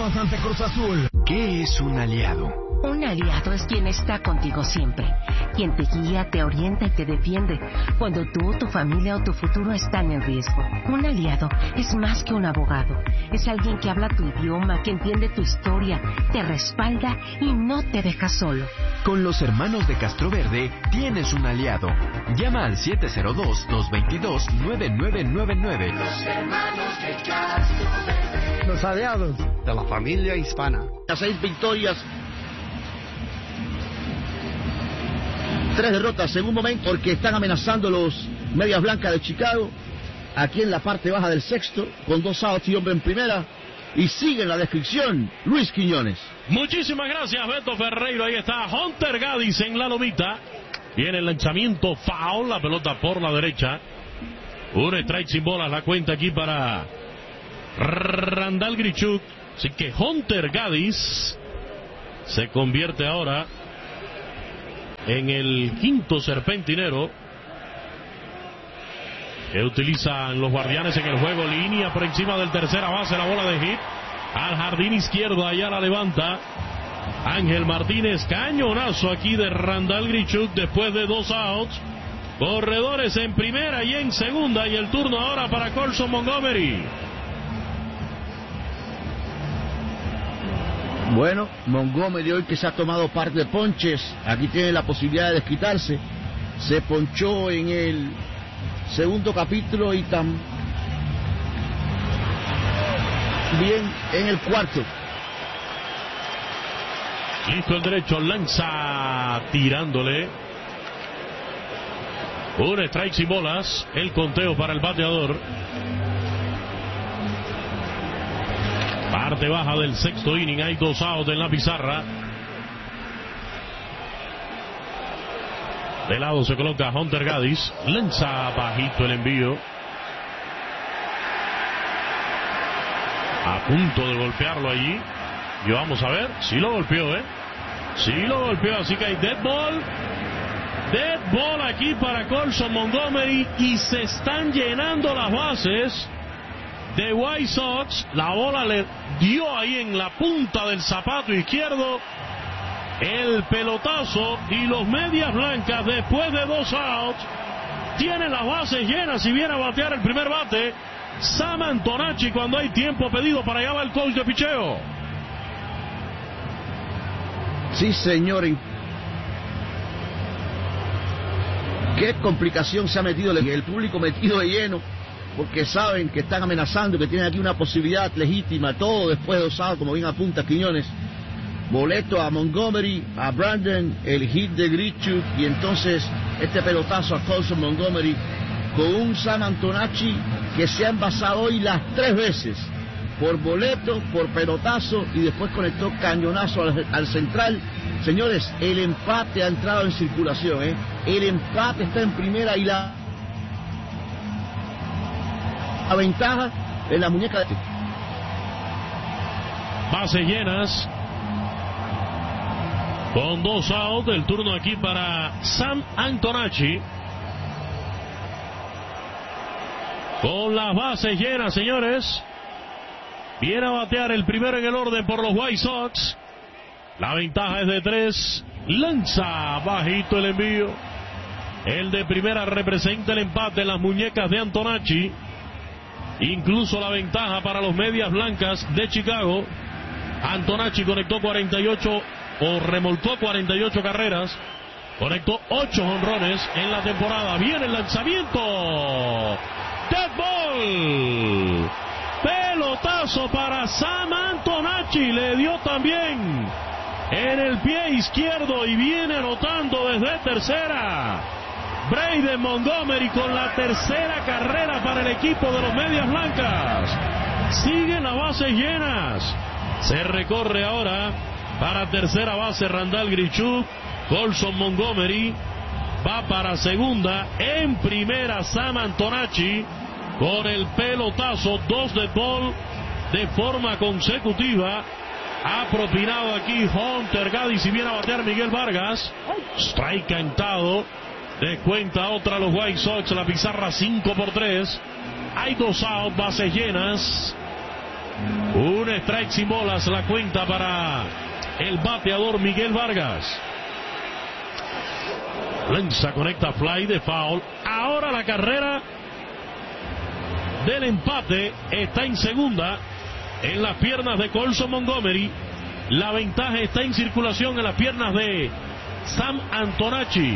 Pumas ante Cruz Azul. ¿Qué es un aliado? Un aliado es quien está contigo siempre, quien te guía, te orienta y te defiende cuando tú, tu familia o tu futuro están en riesgo. Un aliado es más que un abogado, es alguien que habla tu idioma, que entiende tu historia, te respalda y no te deja solo. Con los hermanos de Castroverde tienes un aliado. Llama al 702-222-9999. Los hermanos de Castroverde. Los aliados de la familia hispana. Las 6 victorias, 3 derrotas en un momento porque están amenazando los Medias Blancas de Chicago, aquí en la parte baja del sexto, con 2 outs y hombre en primera, y sigue en la descripción Luis Quiñones. Muchísimas gracias, Beto Ferreiro. Ahí está Hunter Gaddis en la lomita. Viene el lanzamiento foul, la pelota por la derecha. Un strike sin bolas, la cuenta aquí para Randall Grichuk. Así que Hunter Gaddis se convierte ahora en el quinto serpentinero que utilizan los Guardianes en el juego. Línea por encima del tercera base, la bola de hit al jardín izquierdo, allá la levanta Ángel Martínez. Cañonazo aquí de Randall Grichuk después de 2 outs. Corredores en primera y en segunda, y el turno ahora para Colson Montgomery. Bueno, Montgomery hoy que se ha tomado parte de ponches, aquí tiene la posibilidad de desquitarse. Se ponchó en el segundo capítulo y también en el cuarto. Listo el derecho, lanza tirándole. Un strike sin bolas, el conteo para el bateador. Parte baja del sexto inning, hay 2 outs en la pizarra. De lado se coloca Hunter Gaddis, lanza bajito el envío. A punto de golpearlo allí. Y vamos a ver, si lo golpeó, Sí lo golpeó, así que hay dead ball. Dead ball aquí para Colson Montgomery y se están llenando las bases de White Sox. La bola le dio ahí en la punta del zapato izquierdo el pelotazo, y los Medias Blancas, después de 2 outs, tienen las bases llenas y viene a batear el primer bate Sam Antonacci cuando hay tiempo pedido. Para allá va el coach de picheo. Sí, señor. Qué complicación se ha metido el público, metido de lleno, porque saben que están amenazando, que tienen aquí una posibilidad legítima, todo después de 2 outs, como bien apunta Quiñones. Boleto a Montgomery, a Brandon, el hit de Grichuk, y entonces este pelotazo a Colson Montgomery, con un Sam Antonacci que se ha envasado hoy las 3 veces, por boleto, por pelotazo, y después conectó cañonazo al central. Señores, el empate ha entrado en circulación, El empate está en primera y la ventaja en la muñeca de... Bases llenas. Con 2 outs, el turno aquí para Sam Antonacci. Con las bases llenas, señores. Viene a batear el primero en el orden por los White Sox. La ventaja es de 3. Lanza bajito el envío. El de primera representa el empate en las muñecas de Antonacci. Incluso la ventaja para los Medias Blancas de Chicago. Antonacci conectó 48 o remolcó 48 carreras. Conectó 8 jonrones en la temporada. Viene el lanzamiento. Dead ball. Pelotazo para Sam Antonacci. Le dio también en el pie izquierdo y viene anotando desde tercera. Braden Montgomery con la tercera carrera para el equipo de los Medias Blancas. Siguen las bases llenas. Se recorre ahora para tercera base Randall Grichuk. Colson Montgomery va para segunda. En primera Sam Antonacci con el pelotazo. 2 de ball de forma consecutiva. Ha propinado aquí Hunter Gaddis y viene a batear Miguel Vargas. Strike cantado. Descuenta otra los White Sox. La pizarra 5-3. Hay 2 outs, bases llenas. Un strikes sin bolas la cuenta para el bateador Miguel Vargas. Lanza, conecta fly de foul. Ahora la carrera del empate está en segunda en las piernas de Colson Montgomery. La ventaja está en circulación en las piernas de Sam Antonacci.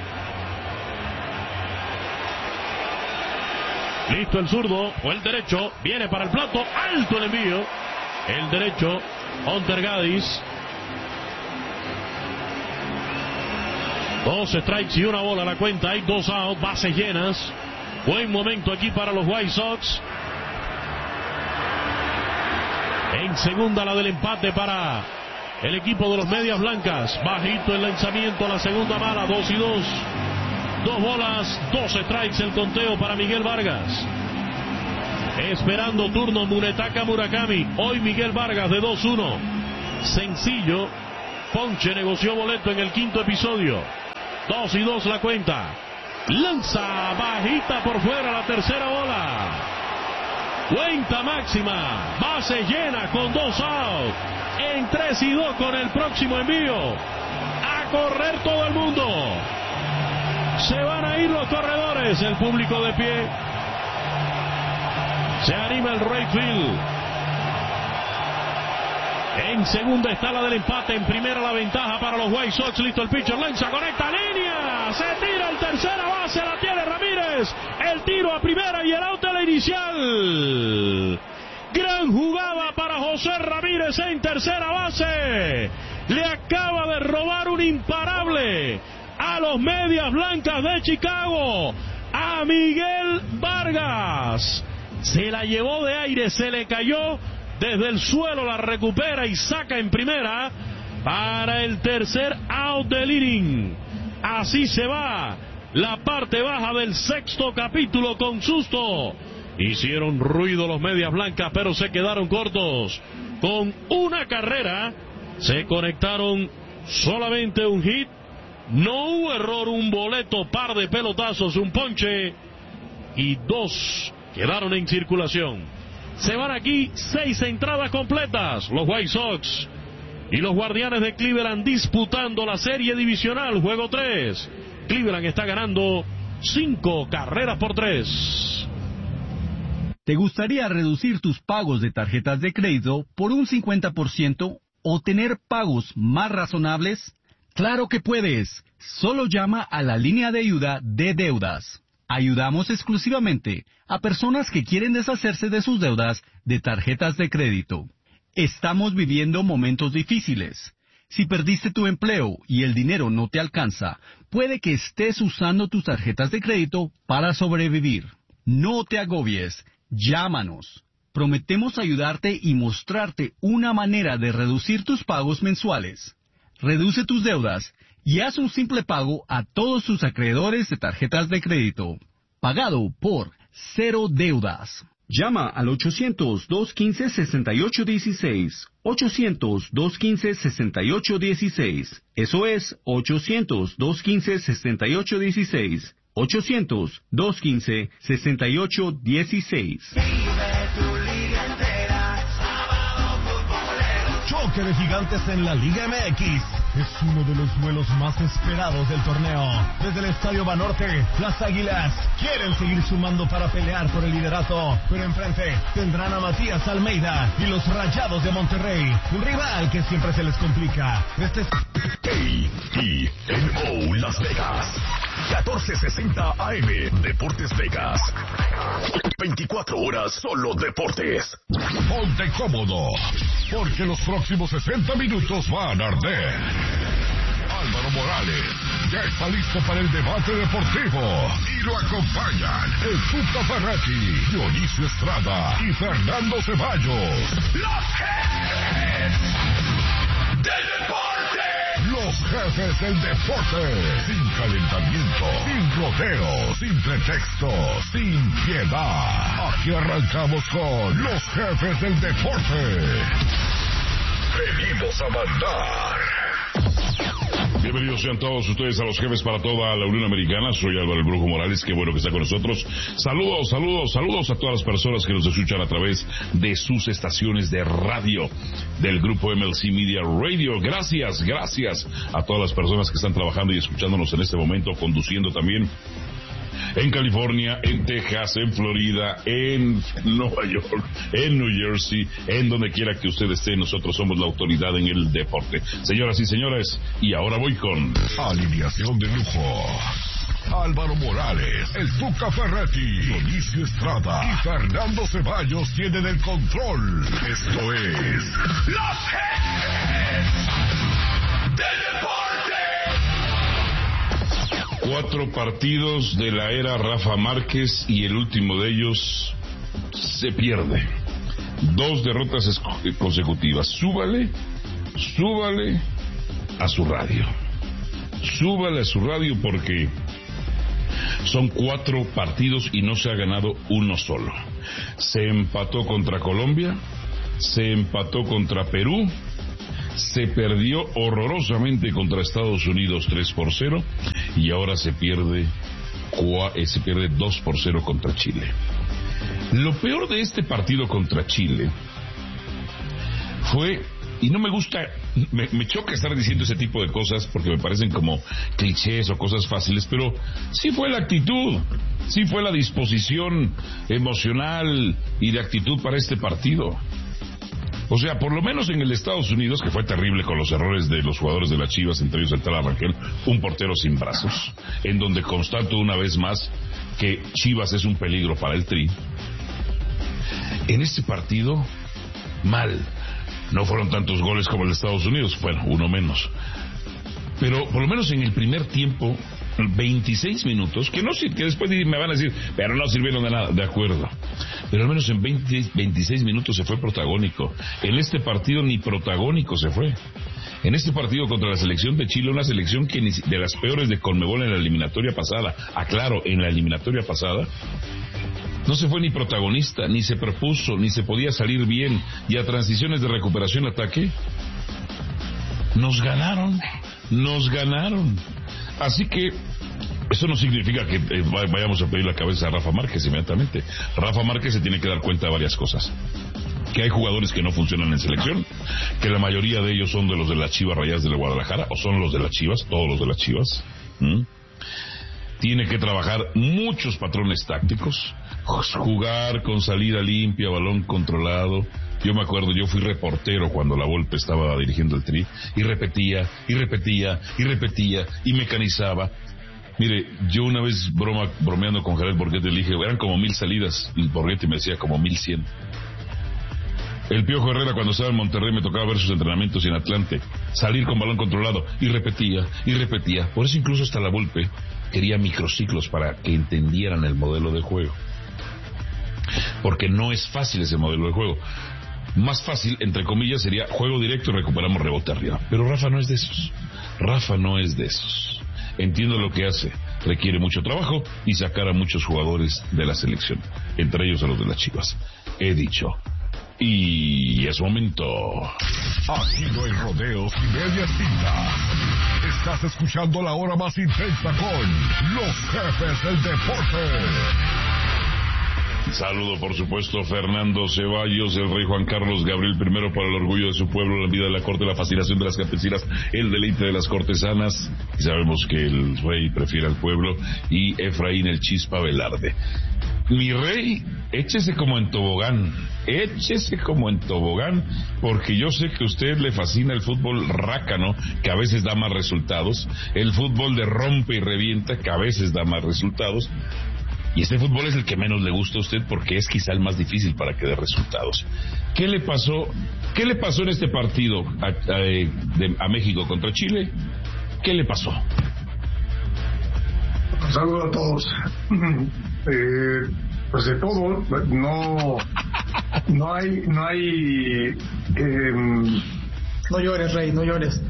Listo el zurdo o el derecho. Viene para el plato. Alto el envío. El derecho. Hunter Gaddis. 2 strikes y una bola a la cuenta. Hay 2 out. Bases llenas. Buen momento aquí para los White Sox. En segunda la del empate para el equipo de los Medias Blancas. Bajito el lanzamiento a la segunda mala. 2-2. 2 bolas, 2 strikes el conteo para Miguel Vargas. Esperando turno Munetaka Murakami. Hoy Miguel Vargas de 2-1. Sencillo. Ponche negoció boleto en el quinto episodio. 2-2 la cuenta. Lanza bajita por fuera la tercera bola. Cuenta máxima. Base llena con 2 out. En 3-2 con el próximo envío. A correr todo el mundo. Se van a ir los corredores. El público de pie. Se anima el right field. En segunda está la del empate. En primera la ventaja para los White Sox. Listo el pitcher. Lanza, conecta línea. Se tira el tercera base. La tiene Ramírez. El tiro a primera y el out de la inicial. Gran jugada para José Ramírez en tercera base. Le acaba de robar un imparable a los Medias Blancas de Chicago. A Miguel Vargas. Se la llevó de aire. Se le cayó. Desde el suelo la recupera y saca en primera para el tercer out del inning. Así se va la parte baja del sexto capítulo con susto. Hicieron ruido los Medias Blancas, pero se quedaron cortos. Con una carrera se conectaron solamente un hit. No hubo error, un boleto, par de pelotazos, un ponche y 2 quedaron en circulación. Se van aquí 6 entradas completas. Los White Sox y los Guardianes de Cleveland disputando la serie divisional, juego 3. Cleveland está ganando 5 carreras por 3. ¿Te gustaría reducir tus pagos de tarjetas de crédito por un 50% o tener pagos más razonables? ¡Claro que puedes! Solo llama a la línea de ayuda de deudas. Ayudamos exclusivamente a personas que quieren deshacerse de sus deudas de tarjetas de crédito. Estamos viviendo momentos difíciles. Si perdiste tu empleo y el dinero no te alcanza, puede que estés usando tus tarjetas de crédito para sobrevivir. No te agobies. Llámanos. Prometemos ayudarte y mostrarte una manera de reducir tus pagos mensuales. Reduce tus deudas y haz un simple pago a todos tus acreedores de tarjetas de crédito. Pagado por Cero Deudas. Llama al 800-215-6816. 800-215-6816. Eso es 800-215-6816. 800-215-6816. Choque de gigantes en la Liga MX. Es uno de los duelos más esperados del torneo. Desde el Estadio Banorte, las Águilas quieren seguir sumando para pelear por el liderato, pero enfrente tendrán a Matías Almeida y los Rayados de Monterrey, un rival que siempre se les complica. Este es KTNO Las Vegas, 1460 AM, Deportes Vegas. 24 horas solo deportes. Ponte cómodo, porque los próximos 60 minutos van a arder. Álvaro Morales ya está listo para el debate deportivo y lo acompañan el Tuca Ferretti, Dionisio Estrada y Fernando Ceballos. Los jefes del deporte. Los jefes del deporte. Sin calentamiento, sin rodeo, sin pretexto, sin piedad. Aquí arrancamos con los jefes del deporte. Venimos a mandar. Bienvenidos sean todos ustedes a los jefes para toda la Unión Americana. Soy Álvaro el Brujo Morales, qué bueno que está con nosotros. Saludos a todas las personas que nos escuchan a través de sus estaciones de radio del grupo MLC Media Radio. Gracias a todas las personas que están trabajando y escuchándonos en este momento, conduciendo también en California, en Texas, en Florida, en Nueva York, en New Jersey, en donde quiera que usted esté. Nosotros somos la autoridad en el deporte. Señoras y señores, y ahora voy con alineación de lujo. Álvaro Morales, el Tuca Ferretti, Dionisio Estrada y Fernando Ceballos tienen el control. Esto es Los Jefes del Deporte. 4 partidos de la era Rafa Márquez y el último de ellos se pierde. 2 derrotas consecutivas. Súbale a su radio. Súbale a su radio porque son 4 partidos y no se ha ganado uno solo. Se empató contra Colombia, se empató contra Perú, se perdió horrorosamente contra Estados Unidos 3-0 y ahora se pierde 2-0 contra Chile. Lo peor de este partido contra Chile fue, y no me gusta, me choca estar diciendo ese tipo de cosas porque me parecen como clichés o cosas fáciles, pero sí fue la actitud, sí fue la disposición emocional y de actitud para este partido. O sea, por lo menos en el Estados Unidos, que fue terrible con los errores de los jugadores de las Chivas, entre ellos el tal Rangel, un portero sin brazos, en donde constato una vez más que Chivas es un peligro para el Tri. En este partido, mal. No fueron tantos goles como el de Estados Unidos, bueno, uno menos. Pero por lo menos en el primer tiempo, 26 minutos, que después me van a decir, pero no sirvieron de nada, de acuerdo. Pero al menos en 26 minutos se fue protagónico. En este partido ni protagónico se fue. En este partido contra la selección de Chile, una selección que de las peores de Conmebol en la eliminatoria pasada, aclaro, en la eliminatoria pasada, no se fue ni protagonista, ni se propuso, ni se podía salir bien, y a transiciones de recuperación-ataque, nos ganaron. Así que eso no significa que vayamos a pedir la cabeza a Rafa Márquez inmediatamente. Rafa Márquez se tiene que dar cuenta de varias cosas. Que hay jugadores que no funcionan en selección, que la mayoría de ellos son de los de las Chivas Rayadas de Guadalajara, o son los de las Chivas, todos los de las Chivas. Tiene que trabajar muchos patrones tácticos, jugar con salida limpia, balón controlado. Yo me acuerdo, yo fui reportero cuando la Volpe estaba dirigiendo el Tri, y repetía, y mecanizaba. Mire, yo una vez bromeando con Jared Borghetti le dije, eran como 1000 salidas, y Borghetti me decía como 1100. El Piojo Herrera cuando estaba en Monterrey me tocaba ver sus entrenamientos en Atlante, salir con balón controlado, y repetía. Por eso incluso hasta la Volpe quería microciclos para que entendieran el modelo de juego. Porque no es fácil ese modelo de juego. Más fácil, entre comillas, sería juego directo y recuperamos rebote arriba. Pero Rafa no es de esos. Entiendo lo que hace. Requiere mucho trabajo y sacar a muchos jugadores de la selección, entre ellos a los de las Chivas. He dicho. Y es momento. Aquí no hay rodeos y medias tintas. Estás escuchando la hora más intensa con Los Jefes del Deporte. Saludo, por supuesto, Fernando Ceballos, el rey Juan Carlos Gabriel I, para el orgullo de su pueblo, la vida de la corte, la fascinación de las campesinas, el deleite de las cortesanas. Y sabemos que el rey prefiere al pueblo. Y Efraín el Chispa Velarde. Mi rey, échese como en tobogán, porque yo sé que a usted le fascina el fútbol rácano, que a veces da más resultados, el fútbol de rompe y revienta, que a veces da más resultados. Y este fútbol es el que menos le gusta a usted porque es quizá el más difícil para que dé resultados. ¿Qué le pasó en este partido a México contra Chile? ¿Qué le pasó? Saludos a todos. Pues de todo, no hay no llores, Rey, no llores.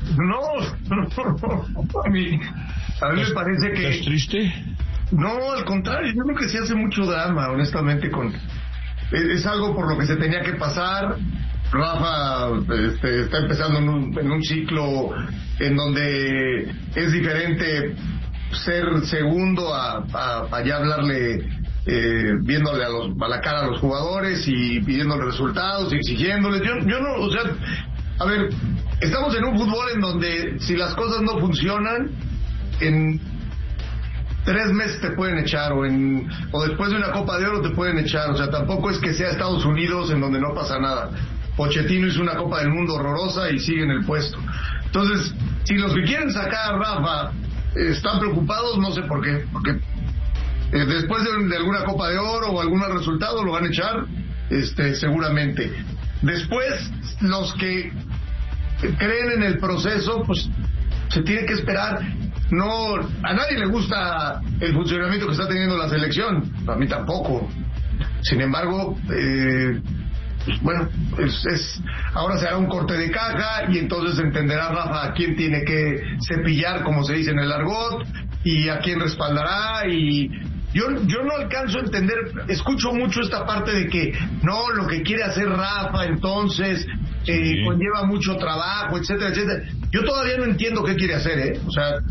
A mí me parece que... ¿Estás triste? No, al contrario, yo creo que se hace mucho drama, honestamente, es algo por lo que se tenía que pasar. Rafa está empezando en un ciclo en donde es diferente ser segundo a ya hablarle, viéndole a la cara a los jugadores y pidiéndole resultados y exigiéndoles. Yo no, o sea, a ver, estamos en un fútbol en donde si las cosas no funcionan, en 3 meses te pueden echar, o después de una Copa de Oro te pueden echar. O sea, tampoco es que sea Estados Unidos en donde no pasa nada. Pochettino hizo una Copa del Mundo horrorosa y sigue en el puesto. Entonces, si los que quieren sacar a Rafa están preocupados, no sé por qué, porque después de alguna Copa de Oro o algún resultado lo van a echar, seguramente. Después, los que creen en el proceso, pues se tiene que esperar. No, a nadie le gusta el funcionamiento que está teniendo la selección, a mí tampoco. Sin embargo, bueno, ahora se hará un corte de caja y entonces entenderá Rafa a quién tiene que cepillar, como se dice en el argot, y a quién respaldará. Y yo no alcanzo a entender, escucho mucho esta parte de que no, lo que quiere hacer Rafa entonces conlleva mucho trabajo, etcétera, etcétera. Yo todavía no entiendo qué quiere hacer, o sea,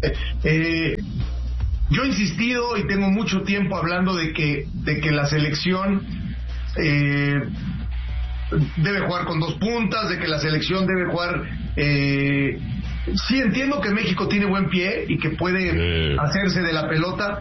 yo he insistido y tengo mucho tiempo hablando de que la selección debe jugar con 2 puntas, de que la selección debe jugar. Sí, entiendo que México tiene buen pie y que puede hacerse de la pelota,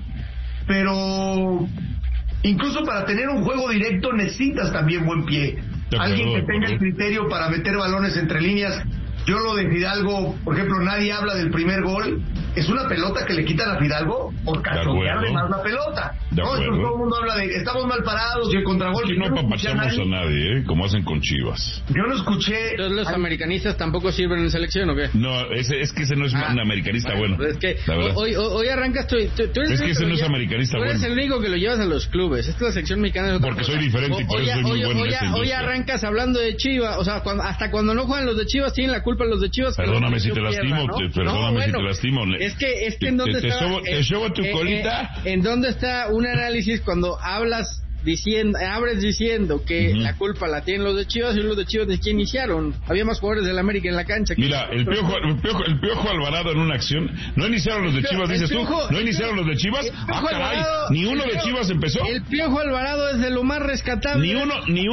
pero incluso para tener un juego directo necesitas también buen pie. Alguien que tenga el criterio para meter balones entre líneas. Yo lo de Fidalgo, por ejemplo, nadie habla del primer gol. Es una pelota que le quitan a Fidalgo por cachonear de más la pelota. No, entonces todo el mundo habla de estamos mal parados y el contragol. Si no apapachamos a nadie, como hsen con Chivas. Yo no escuché. Entonces los americanistas tampoco sirven en selección, ¿o qué? No, es que ese no es un americanista bueno. Es que hoy arrancas tú eres es que ese no es americanista bueno. Tú eres el único que lo llevas a los clubes. Esta es la sección mexicana. Porque soy diferente y por eso soy muy bueno en esta industria. Hoy arrancas hablando de Chivas, o sea, hasta cuando no juegan los de Chivas tienen la culpa los de Chivas. Perdóname si te lastimo, perdóname si te lastimo. Es que en dónde está. Te sobo tu colita. En dónde está un análisis cuando abres diciendo que la culpa la tienen los de Chivas, y los de Chivas de quién iniciaron. Había más jugadores del América en la cancha. Mira, el Piojo Alvarado en una acción. ¿No iniciaron los de Chivas, dices tú? ¿No iniciaron los de Chivas? Ah, caray, ni uno de Chivas empezó. El Piojo Alvarado es de lo más rescatable. Ni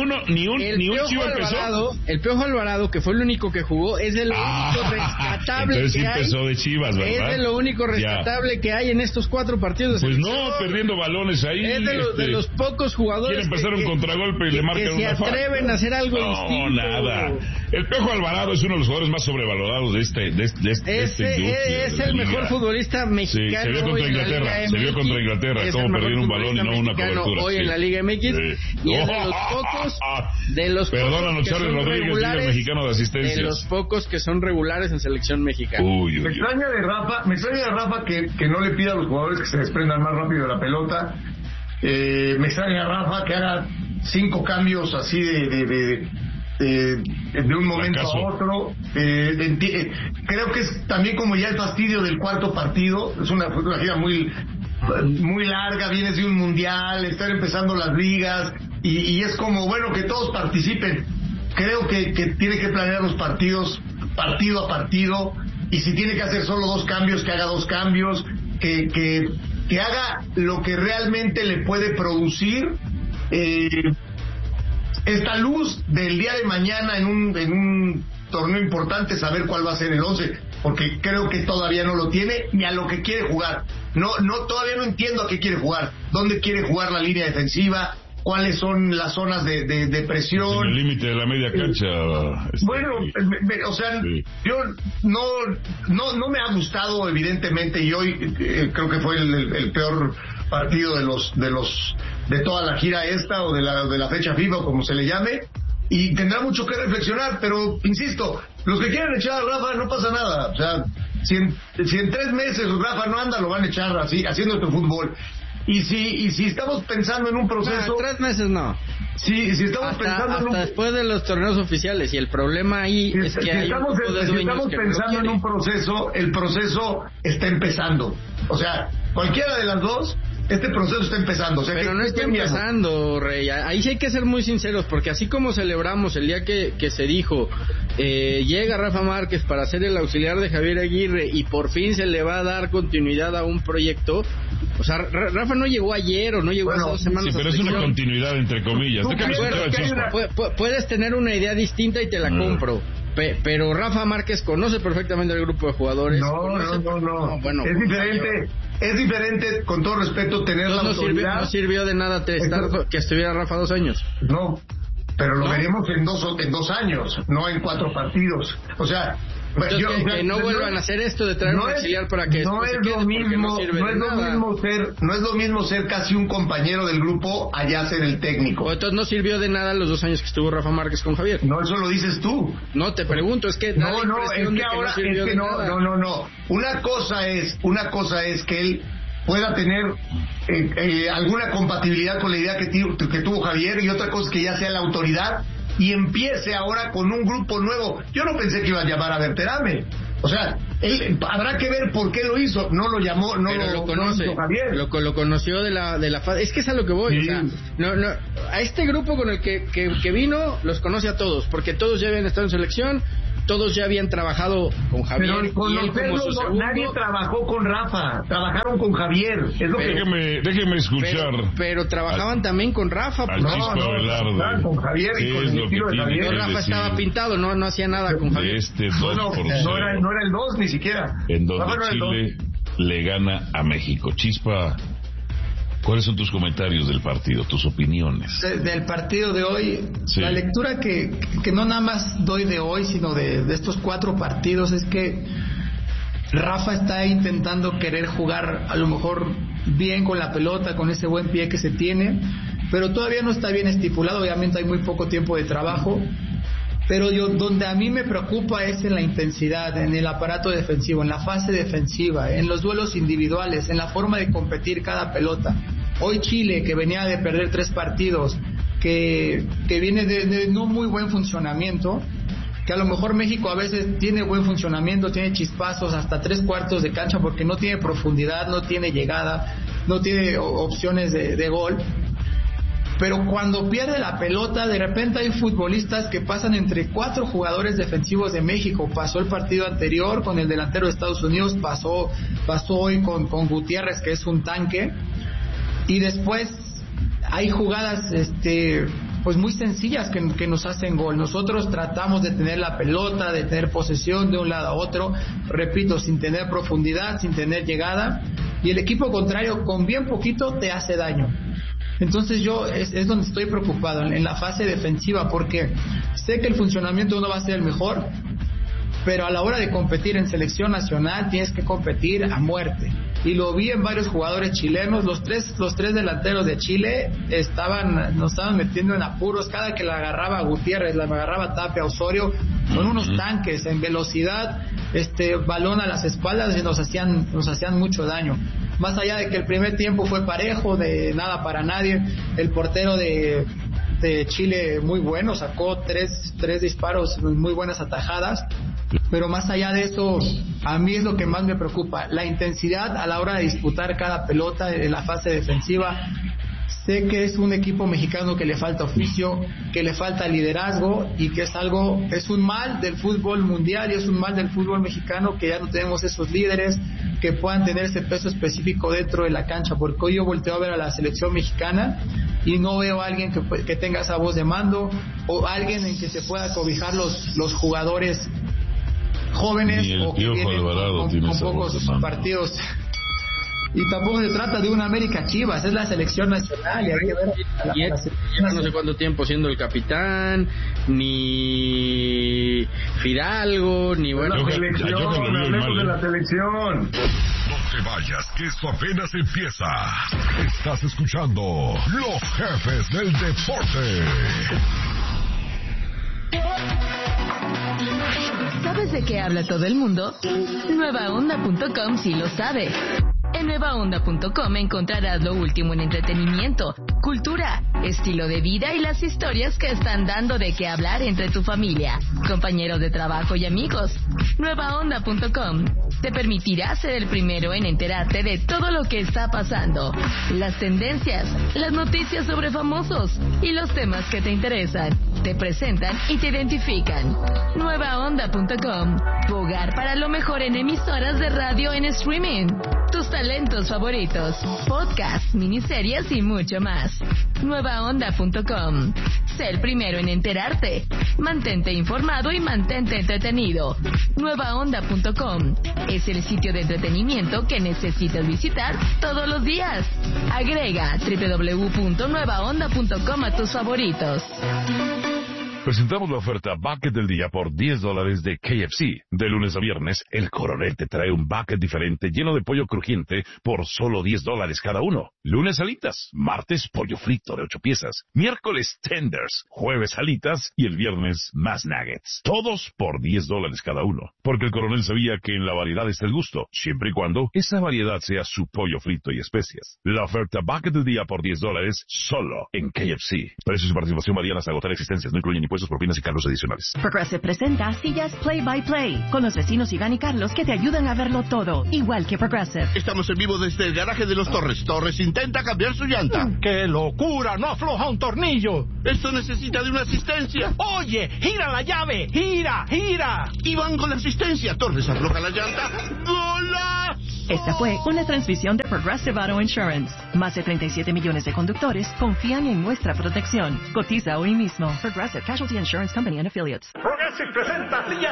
un Chivas empezó. El Piojo Alvarado, que fue el único que jugó, es de lo único rescatable entonces que sí hay. Empezó de Chivas, ¿verdad? Es de lo único rescatable que hay en estos 4 partidos de selección. Pues no, perdiendo balones ahí. Es de los pocos jugadores quieren empezar un contragolpe y le marcan una falta. Que se atreven a hacer algo distinto. No, nada. El Piojo Alvarado es uno de los jugadores más sobrevalorados de esta industria. Es el mejor futbolista mexicano. Sí, se vio contra Inglaterra. Cómo perdieron un balón y no una cobertura. Hoy en la Liga MX. Y es de los pocos. Perdónanos, Charlie Rodríguez, líder mexicano de asistencias. De los pocos que son regulares en selección mexicana. Me extraña de Rafa que no le pida a los jugadores que se desprendan más rápido de la pelota. Me extraña Rafa que haga 5 cambios así de un momento a otro. Creo que es también como ya el fastidio del 4º partido. Es una gira muy larga, vienes de un mundial, están empezando las ligas y es como, bueno, que todos participen. Creo que tiene que planear los partidos partido a partido, y si tiene que hacer solo 2 cambios, que haga 2 cambios, que haga lo que realmente le puede producir esta luz del día de mañana en un torneo importante, saber cuál va a ser el 11, porque creo que todavía no lo tiene ni a lo que quiere jugar. Todavía no entiendo a qué quiere jugar, dónde quiere jugar la línea defensiva, cuáles son las zonas de presión. En el límite de la media cancha. Bueno, o sea, sí. Yo no me ha gustado, evidentemente, y hoy creo que fue el peor partido de toda la gira esta, o de la fecha FIFA, o como se le llame, y tendrá mucho que reflexionar, pero insisto, los que quieren echar a Rafa no pasa nada. O sea, si en 3 meses Rafa no anda, lo van a echar así, haciendo este fútbol. Y si estamos pensando en un proceso... 3 meses no. Si estamos pensando en después de los torneos oficiales, y el problema ahí es que si estamos pensando en un proceso, el proceso está empezando. O sea, cualquiera de las dos, este proceso está empezando. O sea, pero no está empezando, Rey. Ahí sí hay que ser muy sinceros, porque así como celebramos el día que se dijo, llega Rafa Márquez para ser el auxiliar de Javier Aguirre y por fin se le va a dar continuidad a un proyecto. O sea, Rafa no llegó ayer o no llegó hace 2 semanas. Sí, pero es una continuidad entre comillas. Puedes tener una idea distinta y te la compro. Pero Rafa Márquez conoce perfectamente el grupo de jugadores. No. Bueno, es diferente, con todo respeto, tener la autoridad. No sirvió de nada que estuviera Rafa 2 años. No, pero lo veremos en 2 años, no en 4 partidos. O sea, que no vuelvan a hacer esto de traer un auxiliar para que no es lo mismo ser casi un compañero del grupo allá ser el técnico. O entonces no sirvió de nada los 2 años que estuvo Rafa Márquez con Javier. No, eso lo dices tú. No, te pregunto, es que no. Una cosa es que él pueda tener alguna compatibilidad con la idea que tuvo Javier, y otra cosa es que ya sea la autoridad y empiece ahora con un grupo nuevo. Yo no pensé que iba a llamar a Berterame. O sea, él habrá que ver por qué lo hizo. No lo llamó, lo conoce. No Javier. Lo conoció de la fase. Es que es a lo que voy. Sí. O sea, a este grupo con el que vino los conoce a todos, porque todos ya habían estado en selección. Todos ya habían trabajado con Javier. Pero nadie trabajó con Rafa, trabajaron con Javier. Déjeme escuchar. Pero trabajaban también con Rafa. Con Javier y con el estilo de Javier. Rafa estaba pintado, no hacía nada con Javier. No era el 2 ni siquiera. En donde Chile le gana a México. Chispa, ¿cuáles son tus comentarios del partido, tus opiniones? Del partido de hoy, sí. La lectura que no nada más doy de hoy, sino de estos 4 partidos, es que Rafa está intentando querer jugar a lo mejor bien con la pelota, con ese buen pie que se tiene, pero todavía no está bien estipulado. Obviamente hay muy poco tiempo de trabajo, pero donde a mí me preocupa es en la intensidad, en el aparato defensivo, en la fase defensiva, en los duelos individuales, en la forma de competir cada pelota. Hoy Chile, que venía de perder 3 partidos, que viene de no muy buen funcionamiento, que a lo mejor México a veces tiene buen funcionamiento, tiene chispazos hasta 3/4 de cancha porque no tiene profundidad, no tiene llegada, no tiene opciones de gol. Pero cuando pierde la pelota, de repente hay futbolistas que pasan entre 4 jugadores defensivos de México. Pasó el partido anterior con el delantero de Estados Unidos, pasó hoy con Gutiérrez, que es un tanque. Y después hay jugadas pues muy sencillas que nos hacen gol. Nosotros tratamos de tener la pelota, de tener posesión de un lado a otro, repito, sin tener profundidad, sin tener llegada, y el equipo contrario con bien poquito te hace daño. Entonces es donde estoy preocupado, en la fase defensiva, porque sé que el funcionamiento no va a ser el mejor, pero a la hora de competir en selección nacional tienes que competir a muerte. Y lo vi en varios jugadores chilenos. Los tres delanteros de Chile nos estaban metiendo en apuros. Cada que la agarraba Gutiérrez, la agarraba Tapia, Osorio, son unos tanques en velocidad, balón a las espaldas, y nos hacían mucho daño. Más allá de que el primer tiempo fue parejo, de nada para nadie, el portero de Chile muy bueno, sacó tres disparos, muy buenas atajadas, pero más allá de eso, a mí es lo que más me preocupa, la intensidad a la hora de disputar cada pelota en la fase defensiva. Sé que es un equipo mexicano que le falta oficio, que le falta liderazgo, y que es un mal del fútbol mundial y es un mal del fútbol mexicano que ya no tenemos esos líderes que puedan tener ese peso específico dentro de la cancha, porque hoy yo volteo a ver a la selección mexicana y no veo a alguien que tenga esa voz de mando, o alguien en que se pueda cobijar los jugadores jóvenes o que vienen con pocos partidos. Y tampoco se trata de una América Chivas, es la selección nacional y hay que ver no sé cuánto tiempo siendo el capitán, ni Fidalgo, ni bueno, hablemos de la selección. No te vayas, que esto apenas empieza. Estás escuchando Los Jefes del Deporte. ¿Sabes de qué habla todo el mundo? Nuevaonda.com sí lo sabe. En nuevaonda.com encontrarás lo último en entretenimiento, cultura, estilo de vida y las historias que están dando de qué hablar entre tu familia, compañeros de trabajo y amigos. Nuevaonda.com te permitirá ser el primero en enterarte de todo lo que está pasando, las tendencias, las noticias sobre famosos y los temas que te interesan, te presentan y te identifican. Nuevaonda.com, tu hogar para lo mejor en emisoras de radio en streaming, tus talentos favoritos, podcasts, miniseries y mucho más. Nuevaonda.com, sé el primero en enterarte, mantente informado y mantente entretenido. Nuevaonda.com es el sitio de entretenimiento que necesitas visitar todos los días. Agrega www.nuevaonda.com a tus favoritos. Presentamos la oferta Bucket del día por $10 de KFC. De lunes a viernes, el Coronel te trae un bucket diferente lleno de pollo crujiente por solo $10 cada uno. Lunes alitas, martes pollo frito de 8 piezas, miércoles tenders, jueves alitas y el viernes más nuggets. Todos por $10 cada uno. Porque el Coronel sabía que en la variedad está el gusto, siempre y cuando esa variedad sea su pollo frito y especias. La oferta Bucket del día por $10 solo en KFC. Precios y participación varían hasta agotar existencias, no incluyen impuestos, propinas y cargos adicionales. Progressive presenta Sillas Play by Play con los vecinos Iván y Carlos que te ayudan a verlo todo, igual que Progressive. Estamos en vivo desde el garaje de los Torres. Torres intenta cambiar su llanta. ¡Qué locura! ¡No afloja un tornillo! Esto necesita de una asistencia. ¡Oye! ¡Gira la llave! ¡Gira! ¡Gira! Iván con la asistencia. Torres afloja la llanta. ¡Golazo! Esta fue una transmisión de Progressive Auto Insurance. Más de 37 millones de conductores confían en nuestra protección. Cotiza hoy mismo. Progressive Casualty Insurance Company and Affiliates. Progressive presenta Sillas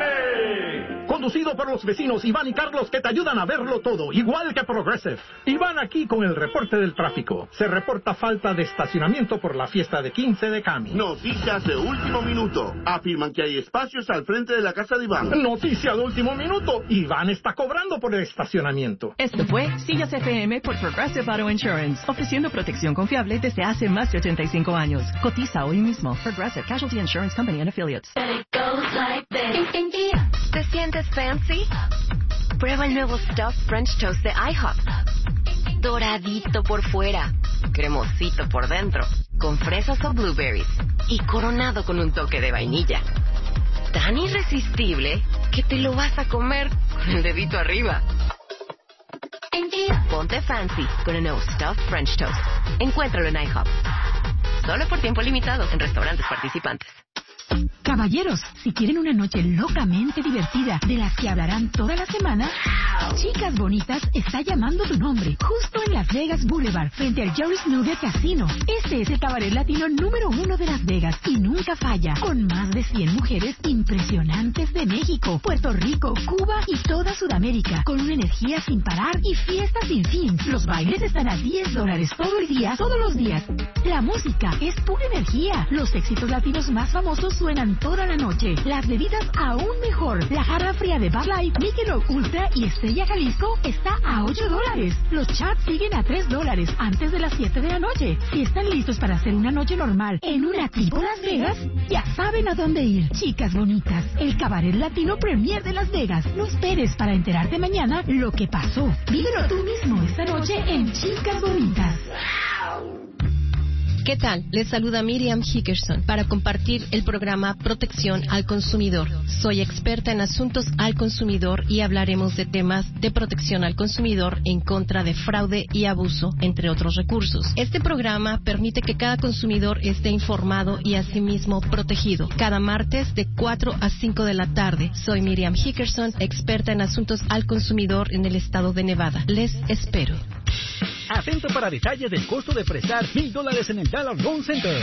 FM. Conducido por los vecinos Iván y Carlos que te ayudan a verlo todo, igual que Progressive. Iván aquí con el reporte del tráfico. Se reporta falta de estacionamiento por la fiesta de 15 de Cami. Noticias de último minuto. Afirman que hay espacios al frente de la casa de Iván. Noticia de último minuto. Iván está cobrando por el estacionamiento. Esto fue Sillas FM por Progressive Auto Insurance, ofreciendo protección confiable desde hace más de 85 años. Cotiza hoy mismo. Progressive Casualty Insurance Company and Affiliates. ¿Te sientes fancy? Prueba el nuevo Stuffed French Toast de IHOP. Doradito por fuera, cremosito por dentro, con fresas o blueberries y coronado con un toque de vainilla. Tan irresistible que te lo vas a comer con el dedito arriba. Ponte fancy con el nuevo Stuffed French Toast. Encuéntralo en IHOP. Solo por tiempo limitado en restaurantes participantes. Caballeros, si quieren una noche locamente divertida de las que hablarán toda la semana, Chicas Bonitas está llamando tu nombre, justo en Las Vegas Boulevard, frente al Jerry's Nugget Casino. Este es el cabaret latino número 1 de Las Vegas y nunca falla, con más de 100 mujeres impresionantes de México, Puerto Rico, Cuba y toda Sudamérica, con una energía sin parar y fiestas sin fin. Los bailes están a $10 todo el día, todos los días. La música es pura energía. Los éxitos latinos más famosos suenan toda la noche. Las bebidas aún mejor. La jarra fría de Bud Light, Michelob Ultra y Estrella Jalisco está a $8. Los chats siguen a $3 antes de las 7 de la noche. Si están listos para hacer una noche normal en una tipo Las Vegas, ya saben a dónde ir. Chicas Bonitas, el cabaret latino premier de Las Vegas. No esperes para enterarte mañana lo que pasó. Vívelo tú mismo esta noche en Chicas Bonitas. ¿Qué tal? Les saluda Miriam Hickerson para compartir el programa Protección al Consumidor. Soy experta en asuntos al consumidor y hablaremos de temas de protección al consumidor en contra de fraude y abuso, entre otros recursos. Este programa permite que cada consumidor esté informado y asimismo protegido. Cada martes de 4 a 5 de la tarde. Soy Miriam Hickerson, experta en asuntos al consumidor en el estado de Nevada. Les espero. Atento para detalles del costo de prestar $1,000 en el Dollar Loan Center.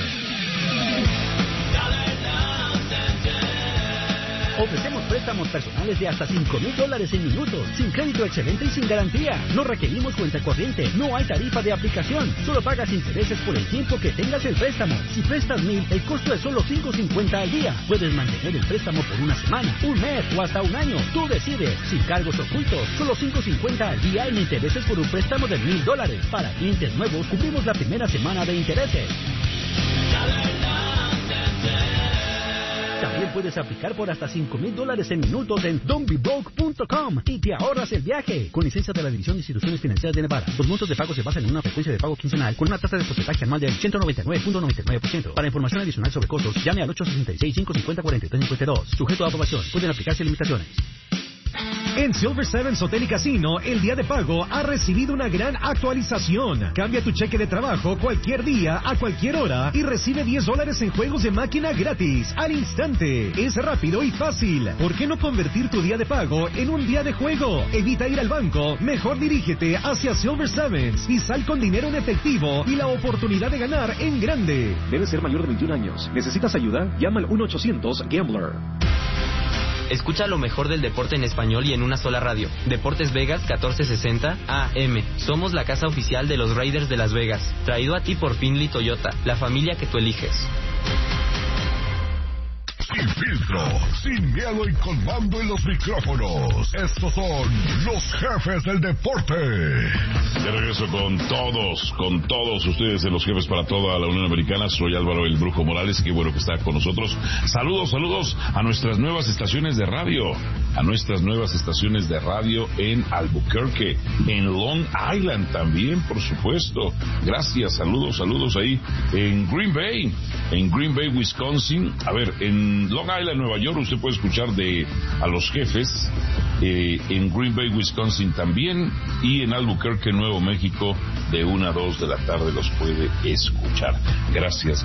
Ofrecemos préstamos personales de hasta $5,000 en minutos, sin crédito excelente y sin garantía. No requerimos cuenta corriente, no hay tarifa de aplicación, solo pagas intereses por el tiempo que tengas el préstamo. Si prestas $1,000, el costo es solo $5.50 al día. Puedes mantener el préstamo por una semana, un mes o hasta un año. Tú decides, sin cargos ocultos, solo $5.50 al día en intereses por un préstamo de $1,000. Para clientes nuevos, cubrimos la 1ª semana de intereses. También puedes aplicar por hasta $5,000 en minutos en don'tbebroke.com y te ahorras el viaje. Con licencia de la División de Instituciones Financieras de Nevada. Los montos de pago se basan en una frecuencia de pago quincenal con una tasa de porcentaje anual del 199.99%. Para información adicional sobre costos, llame al 866-550-4352. Sujeto a aprobación. Pueden aplicarse limitaciones. En Silver Sevens Hotel y Casino, el día de pago ha recibido una gran actualización. Cambia tu cheque de trabajo cualquier día, a cualquier hora, y recibe $10 en juegos de máquina gratis, al instante. Es rápido y fácil. ¿Por qué no convertir tu día de pago en un día de juego? Evita ir al banco. Mejor dirígete hacia Silver Sevens y sal con dinero en efectivo y la oportunidad de ganar en grande. Debes ser mayor de 21 años. ¿Necesitas ayuda? Llama al 1-800-GAMBLER. Escucha lo mejor del deporte en español y en una sola radio. Deportes Vegas 1460 AM. Somos la casa oficial de los Raiders de Las Vegas. Traído a ti por Findlay Toyota, la familia que tú eliges. Sin filtro, sin miedo y con mando en los micrófonos. Estos son los jefes del deporte. De regreso con todos ustedes en los jefes para toda la Unión Americana. Soy Álvaro el Brujo Morales, qué bueno que está con nosotros. Saludos a nuestras nuevas estaciones de radio. A nuestras nuevas estaciones de radio en Albuquerque, en Long Island también, por supuesto. Gracias, saludos ahí en Green Bay, Wisconsin. A ver, en Long Island, Nueva York, usted puede escuchar a los jefes, en Green Bay, Wisconsin también, y en Albuquerque, Nuevo México, de 1 a 2 de la tarde los puede escuchar. Gracias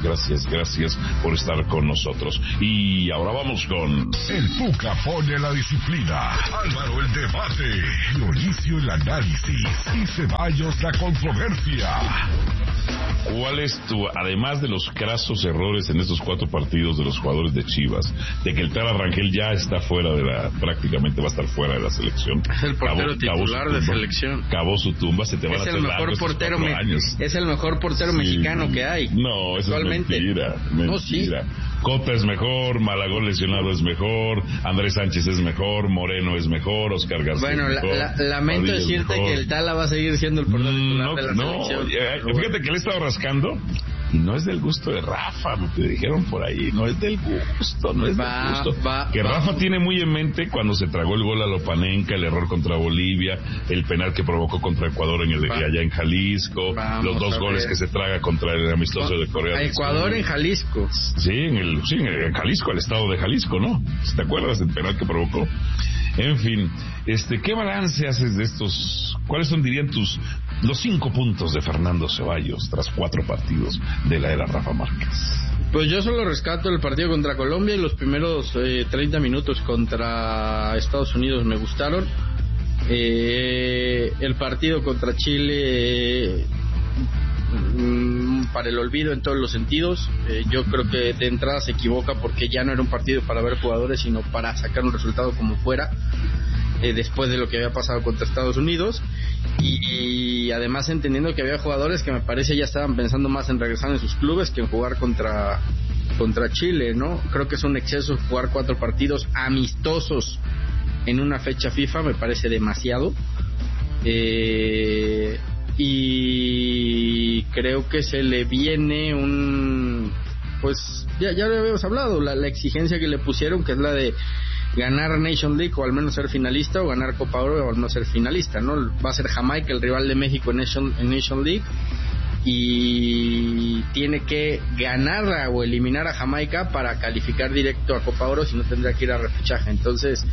por estar con nosotros. Y ahora vamos con... El Tuca pone la disciplina, Álvaro el debate, Dionisio el análisis y Ceballos la controversia. ¿Cuál es además de los crasos errores en estos 4 partidos de los jugadores de Chivas, de que el Tala Rangel ya está prácticamente va a estar fuera de la selección? Es el portero titular de selección. Cavó su tumba, se te van a hacer largos estos 4 años. Es el mejor portero mexicano que hay. No, eso es mentira. No, sí. Cota es mejor, Malagón lesionado es mejor, Andrés Sánchez es mejor, Moreno es mejor, Oscar García es mejor. Lamento decirte que el Tala va a seguir siendo el portero titular de la selección. Fíjate que le he estado rascando y no es del gusto de Rafa, lo que dijeron por ahí, no es del gusto. Rafa tiene muy en mente cuando se tragó el gol a Lopanenka, el error contra Bolivia, el penal que provocó contra Ecuador allá en Jalisco, los 2 goles que se traga contra el amistoso de Corea del Sur. Ecuador en Jalisco. Sí, en Jalisco, el estado de Jalisco, ¿no? ¿Te acuerdas del penal que provocó? En fin, ¿qué balance haces de estos? ¿Cuáles dirían los 5 puntos de Fernando Ceballos tras 4 partidos de la era Rafa Márquez? Pues yo solo rescato el partido contra Colombia y los primeros 30 minutos contra Estados Unidos me gustaron. El partido contra Chile para el olvido en todos los sentidos. Yo creo que de entrada se equivoca porque ya no era un partido para ver jugadores, sino para sacar un resultado como fuera, después de lo que había pasado contra Estados Unidos, y además entendiendo que había jugadores que me parece ya estaban pensando más en regresar en sus clubes que en jugar contra Chile, ¿no? Creo que es un exceso jugar 4 partidos amistosos en una fecha FIFA, me parece demasiado. Y creo que se le viene pues ya lo habíamos hablado, la exigencia que le pusieron, que es la de ganar Nation League o al menos ser finalista, o ganar Copa Oro o al menos ser finalista, ¿no? Va a ser Jamaica el rival de México en Nation League, y tiene que ganarla o eliminar a Jamaica para calificar directo a Copa Oro, si no tendría que ir a repechaje. Entonces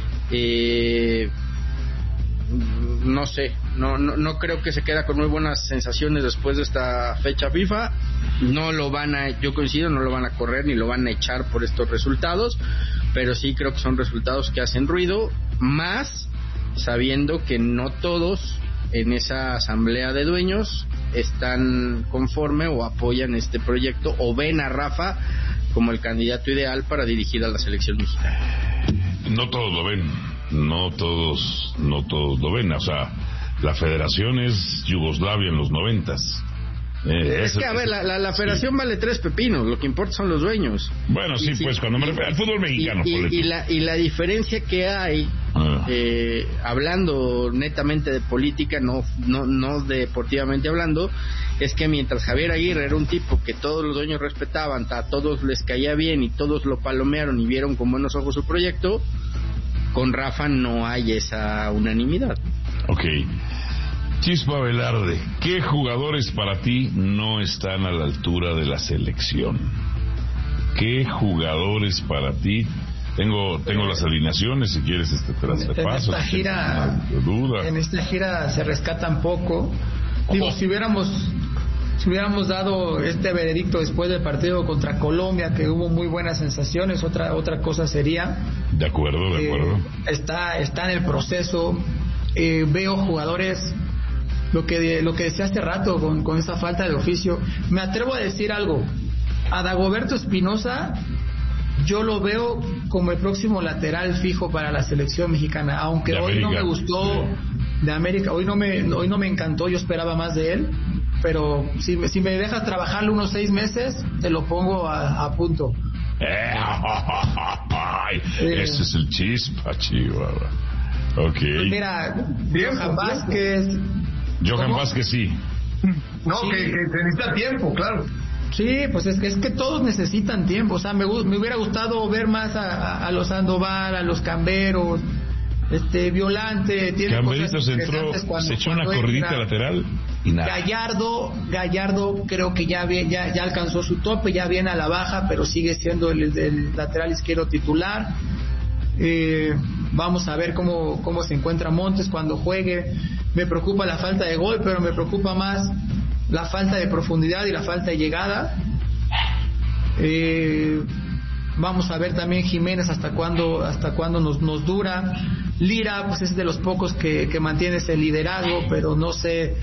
no sé, no creo que se queda con muy buenas sensaciones después de esta fecha FIFA. Yo coincido, no lo van a correr ni lo van a echar por estos resultados, pero sí creo que son resultados que hacen ruido, más sabiendo que no todos en esa asamblea de dueños están conforme o apoyan este proyecto o ven a Rafa como el candidato ideal para dirigir a la selección mexicana. No todos lo ven. No todos lo ven, o sea, la federación es Yugoslavia en los 90s. Es que, a ver, la federación vale 3 pepinos, lo que importa son los dueños. Bueno, sí, pues cuando me refiero al fútbol mexicano. Y la diferencia que hay hablando netamente de política, no deportivamente hablando, es que mientras Javier Aguirre era un tipo que todos los dueños respetaban, a todos les caía bien y todos lo palomearon y vieron con buenos ojos su proyecto, con Rafa no hay esa unanimidad. Ok. Chispa Velarde, ¿qué jugadores para ti no están a la altura de la selección? ¿Qué jugadores para ti? Tengo las alineaciones, si quieres te las repaso. En esta gira se rescatan poco. Digo, si hubiéramos dado este veredicto después del partido contra Colombia, que hubo muy buenas sensaciones, otra cosa sería. De acuerdo. Está en el proceso. Veo jugadores, lo que decía hace rato con esa falta de oficio. Me atrevo a decir algo. A Dagoberto Espinosa yo lo veo como el próximo lateral fijo para la selección mexicana, aunque hoy no me gustó de América, hoy no me encantó, yo esperaba más de él, pero si me dejas trabajarlo unos 6 meses, te lo pongo a punto. Ese es el Chispa, Chihuahua. Okay. Mira, Johan Vázquez sí. No, sí. Que se necesita tiempo, claro. Sí, pues es que todos necesitan tiempo. O sea, me hubiera gustado ver más a los Sandoval, a los Camberos, Violante. Camberito se entró, se echó una corridita lateral y nada. Gallardo creo que ya alcanzó su tope, ya viene a la baja, pero sigue siendo el lateral izquierdo titular. Vamos a ver cómo se encuentra Montes cuando juegue. Me preocupa la falta de gol, pero me preocupa más la falta de profundidad y la falta de llegada. Vamos a ver también Jiménez hasta cuándo nos dura. Lira pues es de los pocos que mantiene ese liderazgo, pero no sé